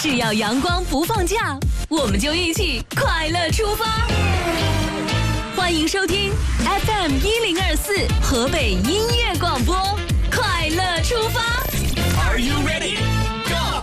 只要阳光不放假，我们就一起快乐出发。欢迎收听 FM1024 河北音乐广播，快乐出发。Are you ready? Go!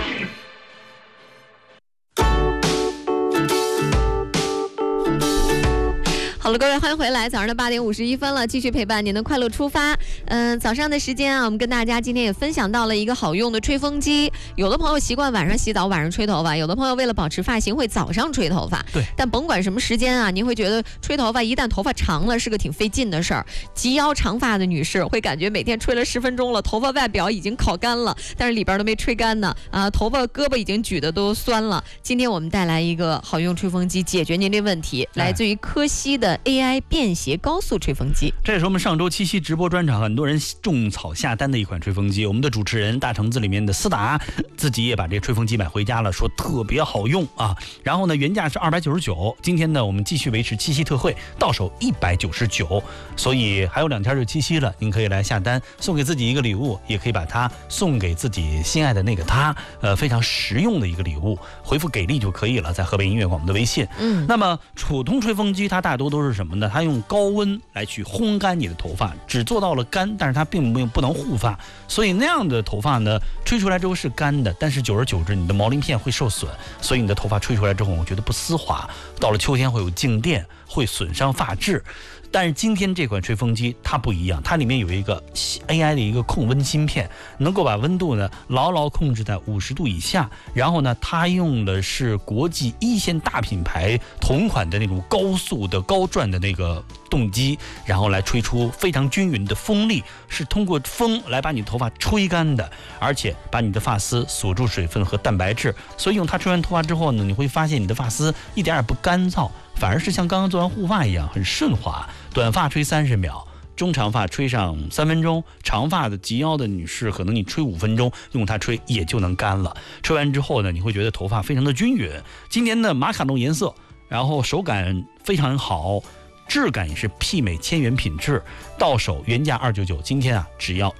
好了，各位，欢迎回来。早上的8点51分了，继续陪伴您的快乐出发。早上的时间啊，我们跟大家今天也分享到了一个好用的吹风机。有的朋友习惯晚上洗澡，晚上吹头发；有的朋友为了保持发型，会早上吹头发。 对。 但甭管什么时间啊，您会觉得吹头发一旦头发长了是个挺费劲的事儿。及腰长发的女士会感觉每天吹了10分钟了，头发外表已经烤干了，但是里边都没吹干呢。头发胳膊已经举得都酸了。今天我们带来一个好用吹风机，解决您这问题，来自于科西的 AI 便携高速吹风机。 这也是我们上周七夕直播专场很多人种草下单的一款吹风机。我们的主持人大橙子里面的思达自己也把这吹风机买回家了，说特别好用啊。然后呢，原价是299，今天呢我们继续维持七夕特惠，到手199，所以还有2天就七夕了，您可以来下单，送给自己一个礼物，也可以把它送给自己心爱的那个他，非常实用的一个礼物，回复给力就可以了，在河北音乐广播的微信。那么普通吹风机它大多都是什么呢？它用高温来去烘干你的头发，只做到了干，但是它并不能护发，所以那样的头发呢，吹出来之后是干的，但是久而久之你的毛鳞片会受损，所以你的头发吹出来之后我觉得不丝滑，到了秋天会有静电，会损伤发质。但是今天这款吹风机它不一样，它里面有一个 AI 的一个控温芯片，能够把温度呢牢牢控制在50度以下。然后呢，它用的是国际一线大品牌同款的那种高速的高转的那个动机，然后来吹出非常均匀的风力，是通过风来把你头发吹干的，而且把你的发丝锁住水分和蛋白质。所以用它吹完头发之后呢，你会发现你的发丝一点也不干燥，反而是像刚刚做完护发一样很顺滑。短发吹30秒，中长发吹上3分钟，长发的及腰的女士可能你吹5分钟，用它吹也就能干了。吹完之后呢，你会觉得头发非常的均匀。今年的马卡龙颜色，然后手感非常好，质感也是媲美千元品质，到手原价299，今天啊只要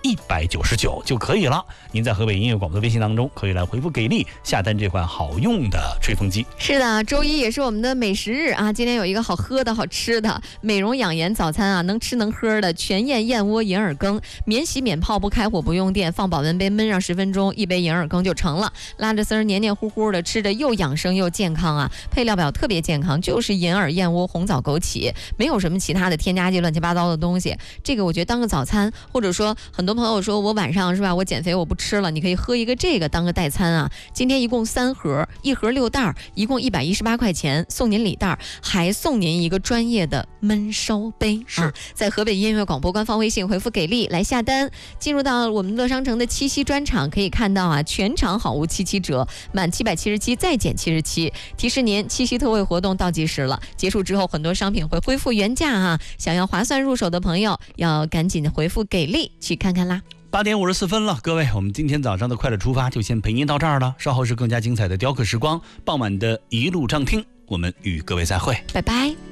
199就可以了。您在河北音乐广播的微信当中可以来回复给力下单这款好用的吹风机。 是的，周一也是我们的美食日啊，今天有一个好喝的好吃的美容养颜早餐啊，能吃能喝的全燕燕窝银耳羹，免洗免泡不开火不用电，放保温杯焖上10分钟，一杯银耳羹就成了，拉着丝儿黏黏糊糊的，吃着又养生又健康啊。配料表特别健康，就是银耳燕窝红枣枸杞，没有什么其他的添加剂乱七八糟的东西。这个我觉得当个早餐，或者说很多朋友说我晚上是吧，我减肥我不吃了，你可以喝一个这个当个代餐啊。今天一共3盒，1盒6袋，一共118块钱，送您礼袋，还送您一个专业的焖烧杯。 是在河北音乐广播官方微信回复给力来下单。进入到我们乐商城的七夕专场，可以看到啊，全场好物77折，满777再减77。提示您，七夕特惠活动倒计时了，结束之后很多商品会恢复原价啊。想要划算入手的朋友，要赶紧回复给力去看看啦。 8点54分了，各位，我们今天早上的快乐出发就先陪您到这儿了，稍后是更加精彩的雕刻时光，傍晚的一路畅听，我们与各位再会， 拜拜。